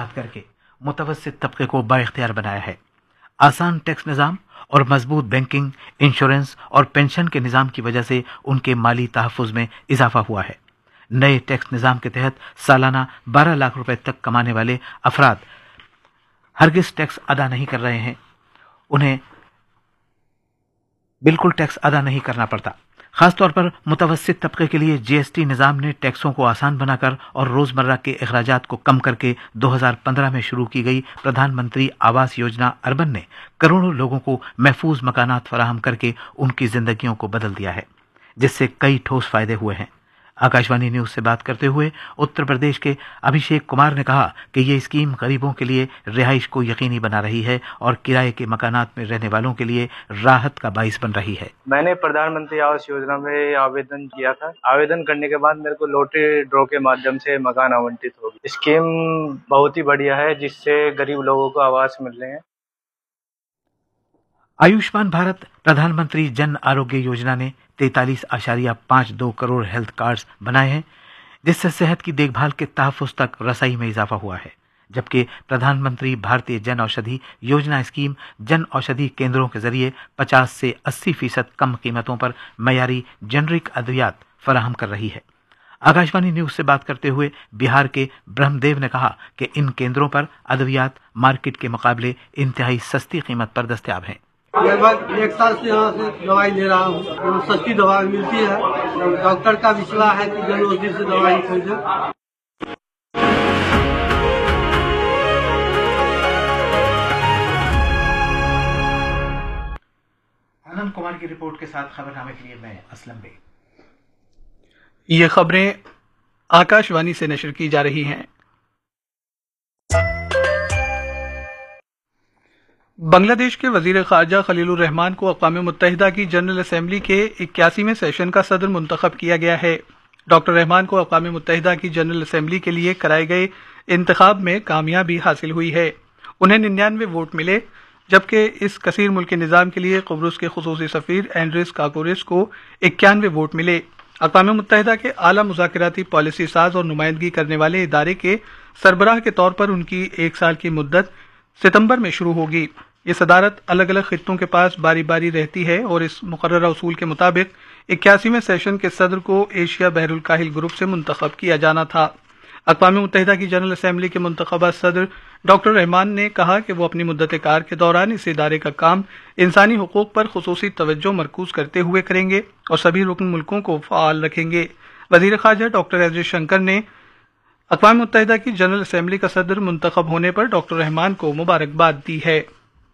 वजाहत करके मुतवस्सित तबके को बाइख्तियार बनाया है। आसान टैक्स निज़ाम और मजबूत बैंकिंग, इंश्योरेंस और पेंशन के निज़ाम की वजह से उनके माली तहफ़्फ़ुज़ में इजाफा हुआ है। नए टैक्स निज़ाम के तहत सालाना 12 लाख रुपए तक कमाने वाले अफराद हरगिज़ टैक्स अदा नहीं कर रहे हैं। उन्हें बिल्कुल टैक्स अदा नहीं करना पड़ता। खासतौर पर मुतवस्सित तबके के लिए जीएसटी निज़ाम ने टैक्सों को आसान बनाकर और रोज़मर्रा के अखराजात को कम करके 2015 में शुरू की गई प्रधानमंत्री आवास योजना अर्बन ने करोड़ों लोगों को महफूज मकानात फराहम करके उनकी जिंदगियों को बदल दिया है, जिससे कई ठोस फायदे हुए हैं। आकाशवाणी न्यूज से बात करते हुए उत्तर प्रदेश के अभिषेक कुमार ने कहा कि ये स्कीम गरीबों के लिए रिहाइश को यकीनी बना रही है और किराए के मकानात में रहने वालों के लिए राहत का बाइस बन रही है। मैंने प्रधानमंत्री आवास योजना में आवेदन किया था। आवेदन करने के बाद मेरे को लॉटरी ड्रॉ के माध्यम से मकान आवंटित हो गया। स्कीम बहुत ही बढ़िया है, जिससे गरीब लोगों को आवास मिल रहे हैं। आयुष्मान भारत प्रधानमंत्री जन आरोग्य योजना ने 43.52 करोड़ हेल्थ कार्ड्स बनाए हैं, जिससे सेहत की देखभाल के तहफ़्फ़ुज़ तक रसाई में इजाफा हुआ है। जबकि प्रधानमंत्री भारतीय जन औषधि योजना स्कीम जन औषधि केंद्रों के जरिए 50 से 80% कम कीमतों पर मयारी जेनरिक अद्वियात फराहम कर रही है। आकाशवाणी न्यूज से बात करते हुए बिहार के ब्रह्मदेव ने कहा कि इन केंद्रों पर अद्वियात मार्केट के मुकाबले इंतहाई सस्ती कीमत पर दस्तयाब हैं। लगभग 1 साल से यहाँ से दवाई ले रहा हूँ। सस्ती दवा मिलती है। डॉक्टर का भी सलाह है कि जन औषधि से दवाई खरीदें। आनंद कुमार की रिपोर्ट के साथ खबरनामे के लिए मैं असलम बेग। ये खबरें आकाशवाणी से नशर की जा रही हैं। बांग्लादेश के वजीर खारजा खलीलुर रहमान को अक़वाम मुत्तहिदा की जनरल असेंबली के 81वें सेशन का सदर मुंतखब किया गया है। डॉक्टर रहमान को अक़वाम मुत्तहिदा की जनरल असेंबली के लिए कराए गए इंतखाब में कामयाबी हासिल हुई है। उन्हें 99 वोट मिले, जबकि इस कसीर मुल्की निज़ाम के लिए क़ब्रुस के खुसूसी सफ़ीर एंड्रिस काकोरिस को 91 वोट मिले। अक़वाम मुत्तहिदा के आला मुज़ाकराती पॉलिसी साज और नुमाइंदगी करने वाले इदारे के सरबराह के तौर पर उनकी 1 साल की मुद्दत सितंबर में शुरू होगी। ये सदारत अलग अलग खित्तों के पास बारी बारी रहती है और इस मुकर्ररा उसूल के मुताबिक 81वें सेशन के सदर को एशिया बहरुल काहिल ग्रुप से मुंतखब किया जाना था। अक़वाम मुत्तहिदा की जनरल असेंबली के मुंतखबा सदर डॉक्टर रहमान ने कहा कि वो अपनी मुद्दत कार के दौरान इस इदारे का काम इंसानी हुकूक पर खुसूसी तवज्जो मरकूज करते हुए करेंगे और सभी रुकन मुल्कों को फ़ाल रखेंगे। वज़ीर ख़ारजा डॉक्टर एस जयशंकर ने अक़वाम मुत्तहिदा की जनरल असेंबली का सदर मुंतखब होने पर डॉक्टर रहमान को मुबारकबाद दी है।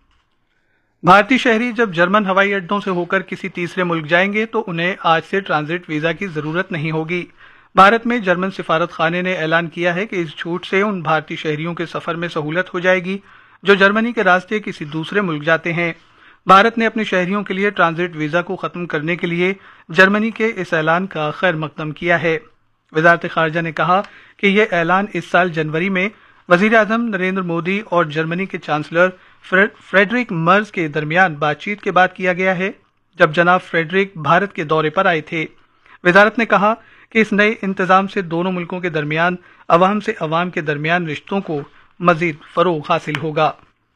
भारतीय शहरी जब जर्मन हवाई अड्डों से होकर किसी तीसरे मुल्क जाएंगे तो उन्हें आज से ट्रांजिट वीज़ा की ज़रूरत नहीं होगी। भारत में जर्मन सिफारत खाने ने ऐलान किया है कि इस छूट से उन भारतीय शहरियों के सफ़र में सहूलत हो जाएगी जो जर्मनी के रास्ते किसी दूसरे मुल्क जाते हैं। भारत ने अपने शहरियों के लिए ट्रांजिट वीज़ा को ख़त्म करने के लिए जर्मनी के इस ऐलान का खैर मकदम किया है। वज़ारत ख़ारजा ने कहा कि यह ऐलान इस साल जनवरी में वज़ीर आज़म नरेंद्र मोदी और जर्मनी के चांसलर फ्रेडरिक मर्ज के दरमियान बातचीत के बाद किया गया है, जब जनाब फ्रेडरिक भारत के दौरे पर आए थे। वज़ारत ने कहा कि इस नए इंतज़ाम से दोनों मुल्कों के दरमियान अवाम से अवाम के दरमियान रिश्तों को मज़ीद फ़रोग़ हासिल होगा।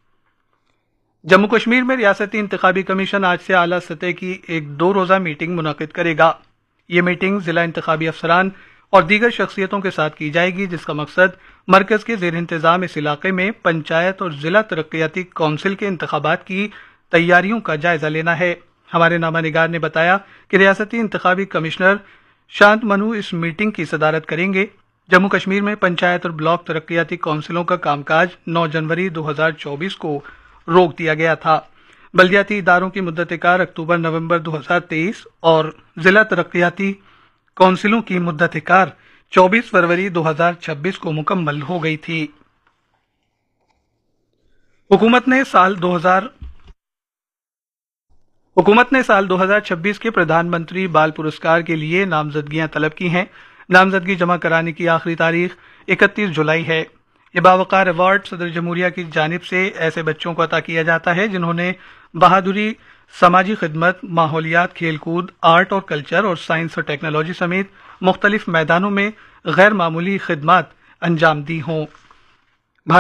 जम्मू कश्मीर में रियासती इंतखाबी कमीशन आज से आला सतह की एक 2 रोज़ा मीटिंग मुनक़िद करेगा। ये मीटिंग ज़िला इंतखाबी अफसरान और दीगर शख्सियतों के साथ की जाएगी, जिसका मकसद मरकज़ के ज़ेर इंतज़ाम इस इलाके में पंचायत और ज़िला तरक्याती कौंसिल के इंतखाबात की तैयारियों का जायज़ा लेना है। हमारे नामा निगार ने बताया कि रियासती इंतखाबी कमिश्नर शांत मनु इस मीटिंग की सदारत करेंगे। जम्मू कश्मीर में पंचायत और ब्लॉक तरक्याती कौंसिलों का कामकाज 9 जनवरी 2024 को रोक दिया गया था। बल्दियाती इदारों की मुद्दत कार अक्टूबर-नवंबर 2023 और ज़िला तरक्याती कौंसिलों की मुद्दत कार 24 फरवरी 2026 को मुकम्मल हो गई थी। हुकूमत ने साल 2026 के प्रधानमंत्री बाल पुरस्कार के लिए नामजदगियां तलब की हैं। नामजदगी जमा कराने की आखिरी तारीख 31 जुलाई है। ये बावकार अवार्ड सदर जमहूरिया की जानिब से ऐसे बच्चों को अता किया जाता है जिन्होंने बहादुरी, समाजी खिदमत, माहौलियात, खेलकूद, आर्ट और कल्चर और साइंस और टेक्नोलॉजी समेत मुख्तलिफ मैदानों में गैर मामूली खिदमत अंजाम दी हों।